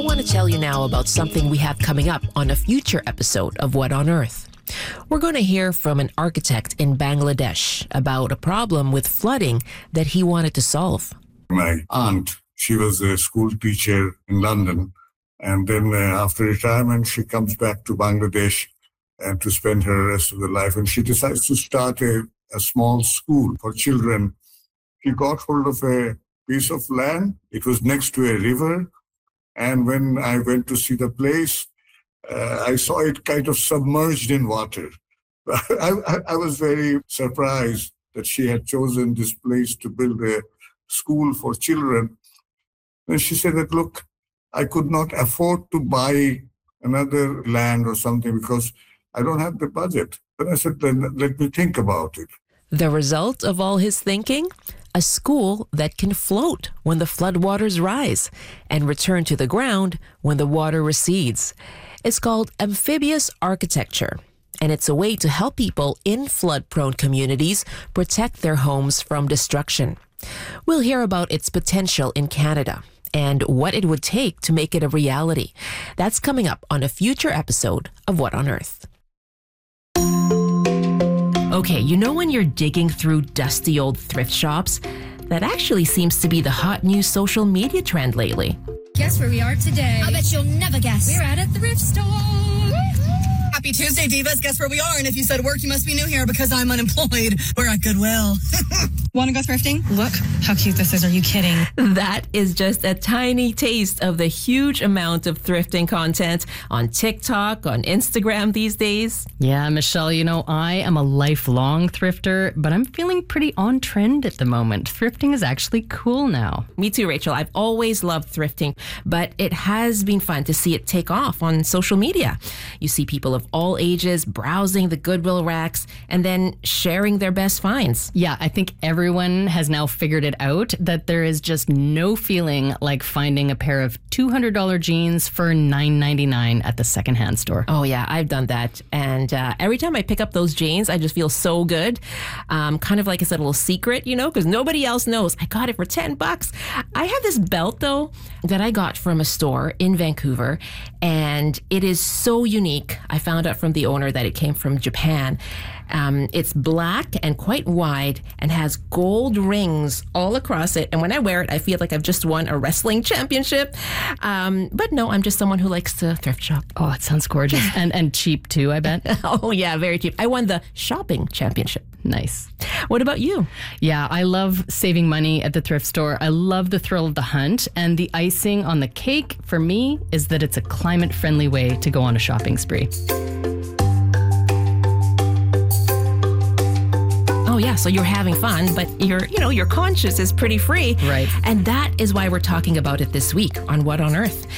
want to tell you now about something we have coming up on a future episode of What on Earth. We're going to hear from an architect in Bangladesh about a problem with flooding that he wanted to solve. My aunt, she was a school teacher in London. And then after retirement, she comes back to Bangladesh and to spend her rest of the life. And she decides to start a small school for children. She got hold of a piece of land. It was next to a river. And when I went to see the place, I saw it kind of submerged in water. I was very surprised that she had chosen this place to build a school for children. And she said that, look, I could not afford to buy another land or something because I don't have the budget. Then I said, then let me think about it. The result of all his thinking? A school that can float when the floodwaters rise and return to the ground when the water recedes. It's called amphibious architecture, and it's a way to help people in flood-prone communities protect their homes from destruction. We'll hear about its potential in Canada and what it would take to make it a reality. That's coming up on a future episode of What on Earth. Okay, you know when you're digging through dusty old thrift shops? That actually seems to be the hot new social media trend lately. Guess where we are today? I bet you'll never guess. We're at a thrift store. Happy Tuesday, Divas. Guess where we are? And if you said work, you must be new here because I'm unemployed. We're at Goodwill. Want to go thrifting? Look how cute this is. Are you kidding? That is just a tiny taste of the huge amount of thrifting content on TikTok, on Instagram these days. Yeah, Michelle, you know, I am a lifelong thrifter, but I'm feeling pretty on trend at the moment. Thrifting is actually cool now. Me too, Rachel. I've always loved thrifting, but it has been fun to see it take off on social media. You see people of all ages browsing the Goodwill racks and then sharing their best finds. Yeah, I think everyone has now figured it out that there is just no feeling like finding a pair of $200 jeans for $9.99 at the secondhand store. Oh yeah, I've done that. And every time I pick up those jeans, I just feel so good. Kind of like it's a little secret, you know, because nobody else knows. I got it for $10. I have this belt though that I got from a store in Vancouver, and it is so unique. I found out from the owner that it came from Japan. It's black and quite wide and has gold rings all across it. And when I wear it, I feel like I've just won a wrestling championship. But no, I'm just someone who likes to thrift shop. Oh, it sounds gorgeous. and cheap too, I bet. Oh, yeah, very cheap. I won the shopping championship. Nice. What about you? Yeah, I love saving money at the thrift store. I love the thrill of the hunt. And the icing on the cake, for me, is that it's a climate-friendly way to go on a shopping spree. Oh yeah, so you're having fun, but your conscience is pretty free. Right. And that is why we're talking about it this week on What on Earth.